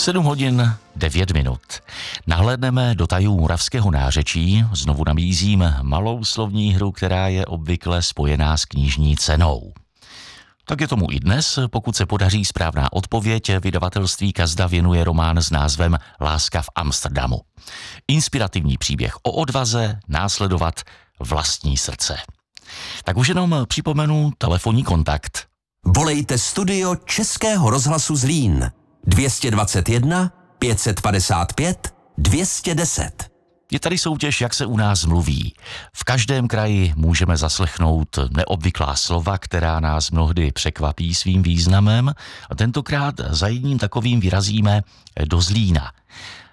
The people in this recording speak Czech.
7 hodin 9 minut. Nahlédneme do tajů moravského nářečí, znovu nabízím malou slovní hru, která je obvykle spojená s knižní cenou. Tak je tomu i dnes, pokud se podaří správná odpověď, vydavatelství Kazda věnuje román s názvem Láska v Amsterdamu. Inspirativní příběh o odvaze následovat vlastní srdce. Tak už jenom připomenu telefonní kontakt. Volejte studio Českého rozhlasu Zlín 221 555 210. Je tady soutěž, jak se u nás mluví. V každém kraji můžeme zaslechnout neobvyklá slova, která nás mnohdy překvapí svým významem. A tentokrát za jedním takovým vyrazíme do Zlína.